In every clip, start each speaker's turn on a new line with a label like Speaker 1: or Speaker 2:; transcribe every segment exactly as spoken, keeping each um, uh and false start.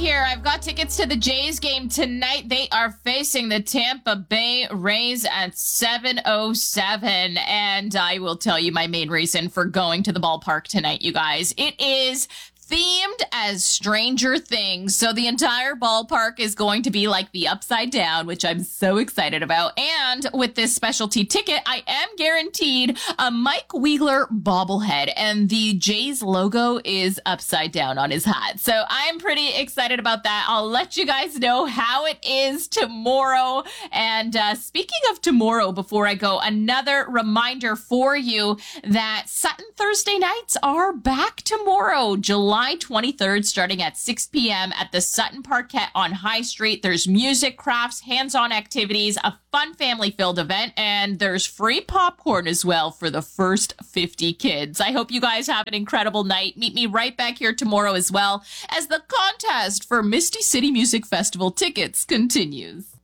Speaker 1: here. I've got tickets to the Jays game tonight. They are facing the Tampa Bay Rays at seven oh seven. And I will tell you my main reason for going to the ballpark tonight, you guys. It is themed as Stranger Things. So the entire ballpark is going to be like the Upside Down, which I'm so excited about. And with this specialty ticket, I am guaranteed a Mike Wiegler bobblehead. And the Jays logo is upside down on his hat. So I'm pretty excited about that. I'll let you guys know how it is tomorrow. And uh, speaking of tomorrow, before I go, another reminder for you that Sutton Thursday nights are back tomorrow, July twenty-third, starting at six p.m. at the Sutton Parquet on High Street. There's music, crafts, hands-on activities, a fun family-filled event, and there's free popcorn as well for the first fifty kids. I hope you guys have an incredible night. Meet me right back here tomorrow as well as the contest for Misty City Music Festival tickets continues.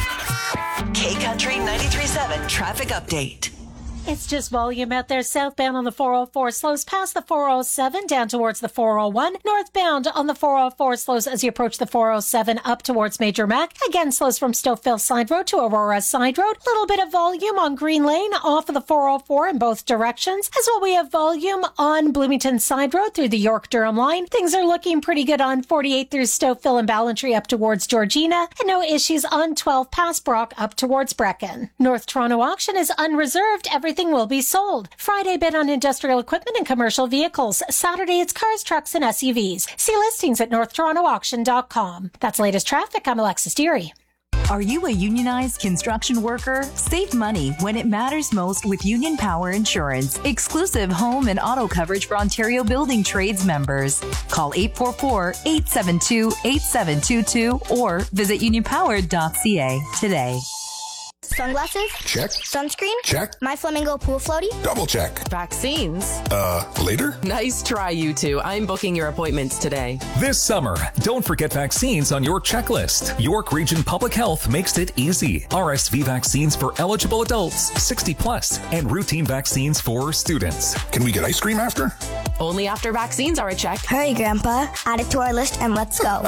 Speaker 2: K Country ninety-three point seven traffic update.
Speaker 3: It's just volume out there. Southbound on the four oh four slows past the four oh seven down towards the four oh one. Northbound on the four oh four slows as you approach the four oh seven up towards Major Mac. Again, slows from Stouffville Side Road to Aurora Side Road. A little bit of volume on Green Lane off of the four oh four in both directions. As well, we have volume on Bloomington Side Road through the York-Durham line. Things are looking pretty good on forty-eight through Stouffville and Ballantree up towards Georgina. And no issues on twelve past Brock up towards Brecken. North Toronto auction is unreserved. Everything will be sold. Friday bid on industrial equipment and commercial vehicles. Saturday it's cars, trucks, and S U Vs. See listings at north toronto auction dot com. That's latest traffic. I'm Alexis Deary.
Speaker 4: Are you a unionized construction worker? Save money when it matters most with Union Power Insurance. Exclusive home and auto coverage for Ontario Building Trades members. Call eight four four, eight seven two, eight seven two two or visit union power dot c a today.
Speaker 5: Sunglasses?
Speaker 6: Check.
Speaker 5: Sunscreen?
Speaker 6: Check.
Speaker 5: My Flamingo Pool Floaty?
Speaker 6: Double check.
Speaker 7: Vaccines?
Speaker 6: Uh, later?
Speaker 7: Nice try, you two. I'm booking your appointments today.
Speaker 8: This summer, don't forget vaccines on your checklist. York Region Public Health makes it easy. R S V vaccines for eligible adults, sixty plus, and routine vaccines for students.
Speaker 6: Can we get ice cream after?
Speaker 7: Only after vaccines are a check.
Speaker 5: Hurry, Grandpa. Add it to our list and let's go.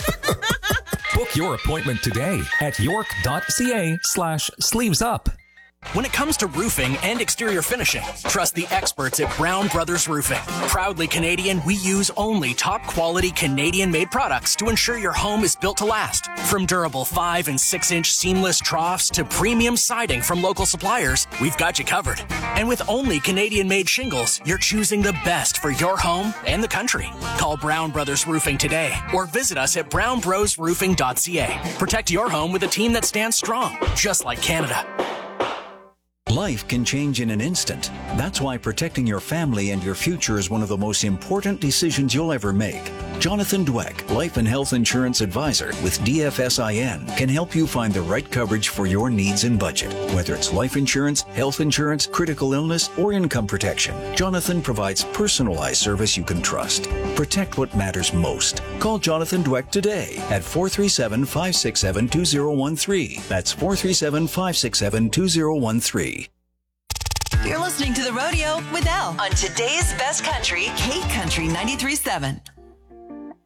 Speaker 8: Book your appointment today at york.ca slash sleeves up.
Speaker 9: When it comes to roofing and exterior finishing, trust the experts at Brown Brothers Roofing. Proudly Canadian, we use only top quality Canadian-made products to ensure your home is built to last. From durable five and six inch seamless troughs to premium siding from local suppliers, we've got you covered. And with only Canadian-made shingles, you're choosing the best for your home and the country. Call Brown Brothers Roofing today or visit us at brown bros roofing dot c a. Protect your home with a team that stands strong, just like Canada.
Speaker 10: Life can change in an instant. That's why protecting your family and your future is one of the most important decisions you'll ever make. Jonathan Dweck, Life and Health Insurance Advisor with D F S I N, can help you find the right coverage for your needs and budget. Whether it's life insurance, health insurance, critical illness, or income protection, Jonathan provides personalized service you can trust. Protect what matters most. Call Jonathan Dweck today at four three seven, five six seven, two zero one three. That's four three seven, five six seven, two zero one three.
Speaker 2: You're listening to The Rodeo with Elle on today's best country, K Country ninety-three point seven.